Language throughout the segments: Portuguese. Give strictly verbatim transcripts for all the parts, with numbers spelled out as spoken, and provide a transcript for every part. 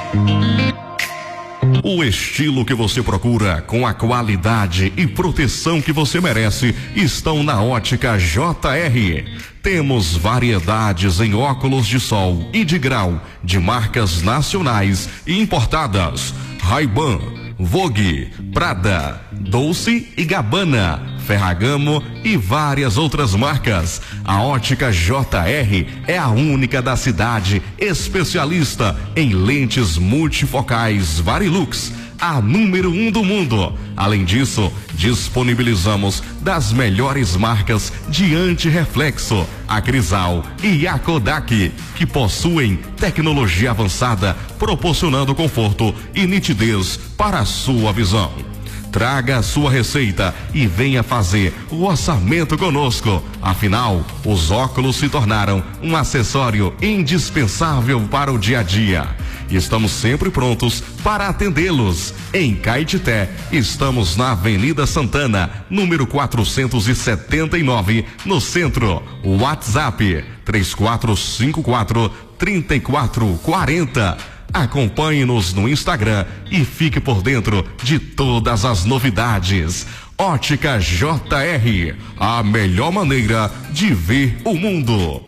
O estilo que você procura, com a qualidade e proteção que você merece, estão na Ótica J R. Temos variedades em óculos de sol e de grau, de marcas nacionais e importadas. Ray-Ban, Vogue, Prada, Dolce e Gabbana, Ferragamo e várias outras marcas. A Ótica J R é a única da cidade especialista em lentes multifocais Varilux, a número um do mundo. Além disso, disponibilizamos das melhores marcas de antirreflexo, a Crisal e a Kodak, que possuem tecnologia avançada, proporcionando conforto e nitidez para a sua visão. Traga a sua receita e venha fazer o orçamento conosco. Afinal, os óculos se tornaram um acessório indispensável para o dia a dia. Estamos sempre prontos para atendê-los. Em Caetité, estamos na Avenida Santana, número quatrocentos e setenta e nove, no centro. WhatsApp três quatro cinco quatro, três quatro quatro zero. Acompanhe-nos no Instagram e fique por dentro de todas as novidades. Ótica J R, a melhor maneira de ver o mundo.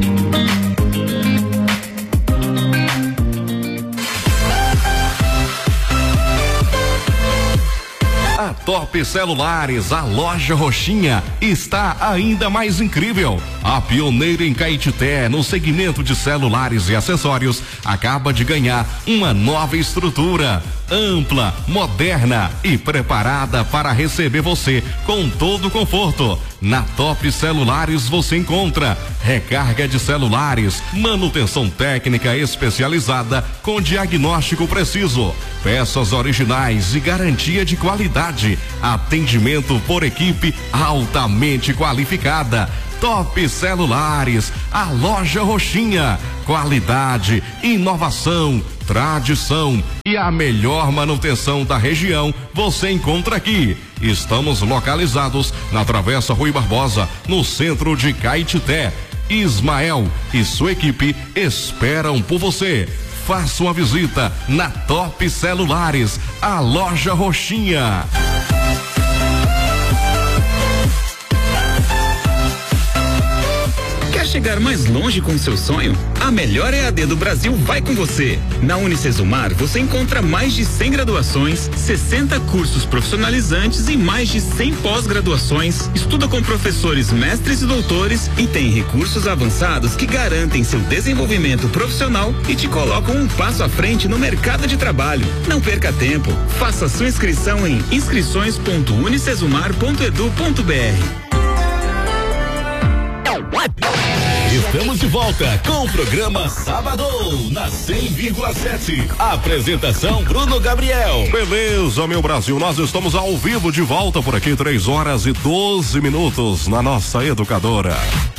A Top Celulares, a loja roxinha, está ainda mais incrível. A pioneira em Caetité no segmento de celulares e acessórios acaba de ganhar uma nova estrutura, ampla, moderna e preparada para receber você com todo o conforto. Na Top Celulares você encontra recarga de celulares, manutenção técnica especializada com diagnóstico preciso, peças originais e garantia de qualidade, atendimento por equipe altamente qualificada. Top Celulares, a loja roxinha, qualidade, inovação, tradição e a melhor manutenção da região você encontra aqui. Estamos localizados na Travessa Rui Barbosa, no centro de Caetité. Ismael e sua equipe esperam por você. Faça uma visita na Top Celulares, a loja roxinha. Quer chegar mais longe com o seu sonho? A melhor E A D do Brasil vai com você. Na Unicesumar você encontra mais de cem graduações, sessenta cursos profissionalizantes e mais de cem pós-graduações. Estuda com professores mestres e doutores e tem recursos avançados que garantem seu desenvolvimento profissional e te colocam um passo à frente no mercado de trabalho. Não perca tempo. Faça sua inscrição em inscrições ponto unicesumar ponto edu ponto br. Estamos de volta com o programa Sabadão na cem vírgula sete. Apresentação Bruno Gabriel. Beleza, meu Brasil, nós estamos ao vivo de volta por aqui, três horas e doze minutos na nossa educadora.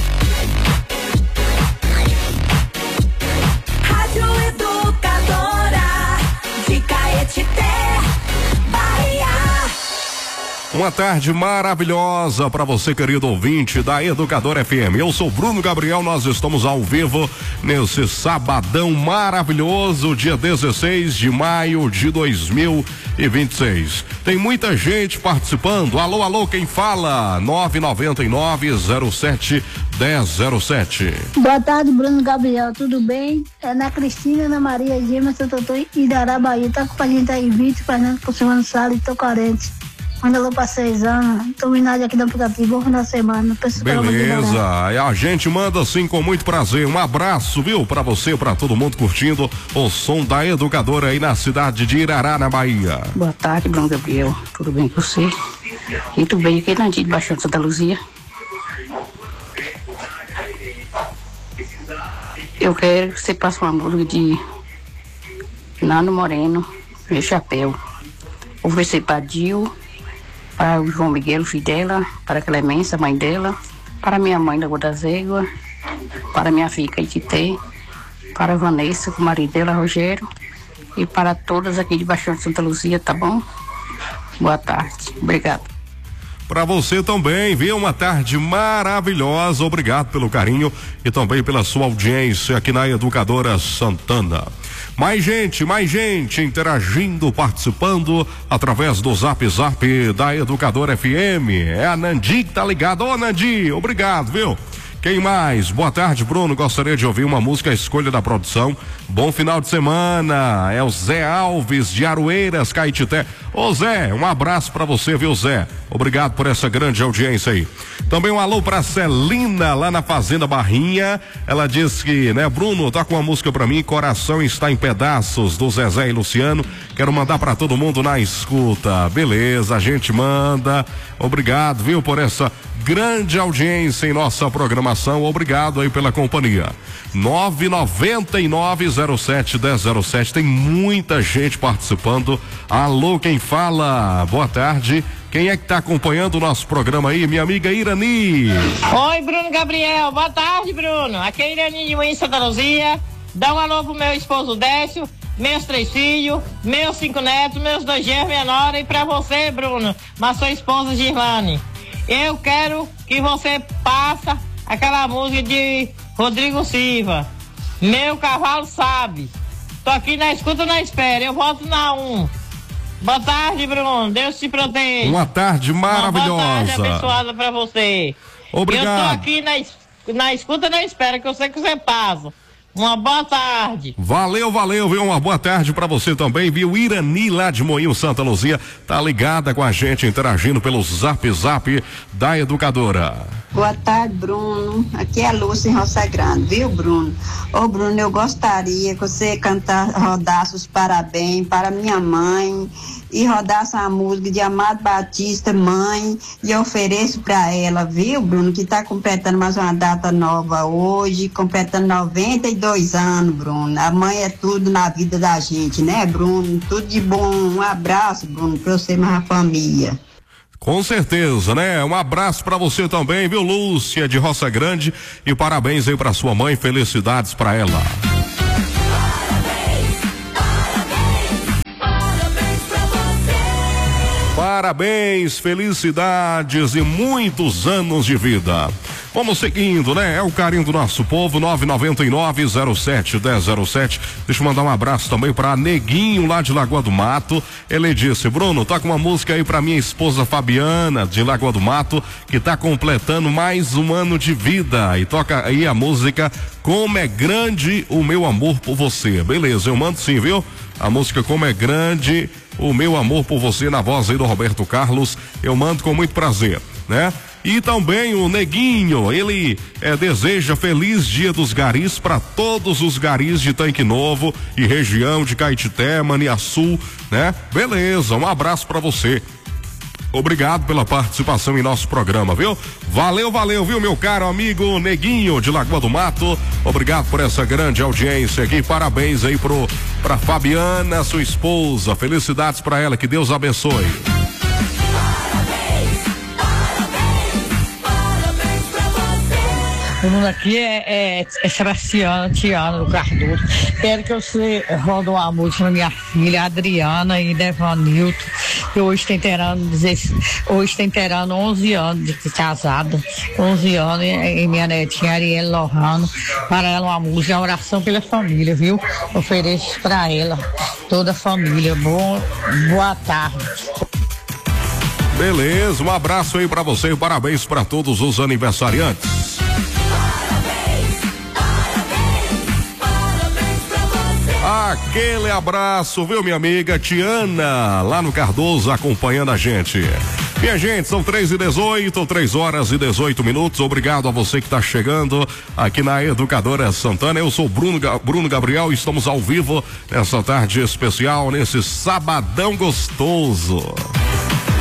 Rádio Educadora de Caetité, Bahia. Uma tarde maravilhosa para você, querido ouvinte da Educadora F M. Eu sou Bruno Gabriel, nós estamos ao vivo nesse sabadão maravilhoso, dia dezesseis de maio de dois mil e vinte e seis. Tem muita gente participando. Alô, alô, quem fala? nove nove nove, zero sete, um zero zero sete. Boa tarde, Bruno Gabriel, tudo bem? É Ana Cristina, Ana Maria Gema, Santo Antônio e Idará, Bahia. Tá com a gente aí, Vitor, Fernando, Conselho Salles, tô carente. Manda alô pra seis anos. Tô minado aqui no aplicativo. Bom final de semana. Beleza. E a gente manda sim com muito prazer. Um abraço, viu? Pra você, pra todo mundo curtindo o som da Educadora aí na cidade de Irará, na Bahia. Boa tarde, Bruno Gabriel. Tudo bem com você? Muito bem. Aqui na de Baixão de Santa Luzia. Eu quero que você passe uma música de Nano Moreno, Meu Chapéu. Oferecer para Dil, para o João Miguel, filho dela, para a Clemência, mãe dela, para minha mãe da Rua das Éguas, para minha filha Caetité, para a Vanessa, com o marido dela, Rogério, e para todas aqui de Baixão de Santa Luzia, tá bom? Boa tarde, obrigado. Para você também, viu? Uma tarde maravilhosa, obrigado pelo carinho e também pela sua audiência aqui na Educadora Santana. Mais gente, mais gente interagindo, participando através do Zap Zap da Educadora F M. É a Nandi que tá ligada. Ô, Nandi, obrigado, viu? Quem mais? Boa tarde, Bruno. Gostaria de ouvir uma música, a escolha da produção. Bom final de semana. É o Zé Alves de Aroeiras, Caetité. Ô Zé, um abraço pra você, viu, Zé? Obrigado por essa grande audiência aí. Também um alô pra Celina, lá na Fazenda Barrinha. Ela diz que, né, Bruno, tá com uma música pra mim, Coração Está em Pedaços, do Zezé e Luciano. Quero mandar pra todo mundo na escuta. Beleza, a gente manda. Obrigado, viu, por essa grande audiência em nossa programação. Obrigado aí pela companhia. nove nove nove zero sete um zero zero sete. Tem muita gente participando. Alô, quem fala? Boa tarde. Quem é que tá acompanhando o nosso programa aí? Minha amiga Irani. Oi, Bruno Gabriel. Boa tarde, Bruno. Aqui é Irani de Moinho, Santa Luzia. Dá um alô pro meu esposo Décio, meus três filhos, meus cinco netos, meus dois genros, minha nora, e pra você, Bruno, mas sua esposa Girlane. Eu quero que você passe aquela música de Rodrigo Silva. Meu cavalo sabe. Tô aqui na escuta, na espera. Eu volto na um. Boa tarde, Bruno. Deus te proteja. Uma tarde maravilhosa. Uma boa tarde abençoada pra você. Obrigado. Eu tô aqui na, na escuta, na espera, que eu sei que você passa. Uma boa tarde. Valeu, valeu, viu? Uma boa tarde pra você também, viu? Irani lá de Moinho, Santa Luzia, tá ligada com a gente, interagindo pelo Zap Zap da Educadora. Boa tarde, Bruno. Aqui é a Lúcia em Roça Grande, viu, Bruno? Ô, Bruno, eu gostaria que você cantar, rodasse os parabéns para minha mãe e rodasse a música de Amado Batista, mãe, e eu ofereço para ela, viu, Bruno, que tá completando mais uma data nova hoje, completando noventa e dois anos, Bruno. A mãe é tudo na vida da gente, né, Bruno? Tudo de bom. Um abraço, Bruno, pra você e a família. Com certeza, né? Um abraço pra você também, viu, Lúcia de Roça Grande, e parabéns aí pra sua mãe, felicidades pra ela. Parabéns, parabéns, parabéns pra você. Parabéns, felicidades e muitos anos de vida. Vamos seguindo, né? É o carinho do nosso povo. Nove nove nove zero sete um zero zero sete. Deixa eu mandar um abraço também pra Neguinho lá de Lagoa do Mato. Ele disse: Bruno, toca uma música aí pra minha esposa Fabiana de Lagoa do Mato, que tá completando mais um ano de vida, e toca aí a música Como é Grande o Meu Amor por Você. Beleza, eu mando sim, viu? A música Como é Grande o Meu Amor por Você, na voz aí do Roberto Carlos. Eu mando com muito prazer, né? E também o Neguinho, ele é, deseja feliz Dia dos Garis para todos os garis de Tanque Novo e região de Caetité, Maniaçu, né? Beleza, um abraço para você. Obrigado pela participação em nosso programa, viu? Valeu, valeu, viu, meu caro amigo Neguinho de Lagoa do Mato. Obrigado por essa grande audiência aqui. Parabéns aí pro pra Fabiana, sua esposa. Felicidades para ela, que Deus abençoe. Bruno, aqui é, é, é Sebastiana, Tiana do Cardoso. Quero que você roda uma música pra minha filha Adriana e Devanilton, que hoje está inteirando, hoje está inteirando onze anos de casada, onze anos, e, e minha netinha Arielle Lohano, para ela uma música, uma oração pela família, viu? Ofereço para ela, toda a família. Bom, boa tarde. Beleza, um abraço aí pra você e parabéns pra todos os aniversariantes. Aquele abraço, viu, minha amiga Tiana, lá no Cardoso, acompanhando a gente. Minha gente, são três e dezoito, três horas e dezoito minutos. Obrigado a você que está chegando aqui na Educadora Santana. Eu sou Bruno, Bruno Gabriel e estamos ao vivo nessa tarde especial, nesse sabadão gostoso.